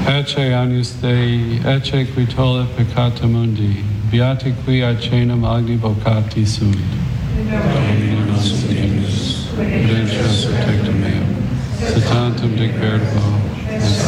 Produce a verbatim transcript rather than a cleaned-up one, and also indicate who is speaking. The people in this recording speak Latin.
Speaker 1: Ecce agnus Dei, ecce qui tollit peccata mundi, beati qui acenam agni vocati sunt. Domine nostrum Deus, redemptionis protectum meum, Satantum dic verbo,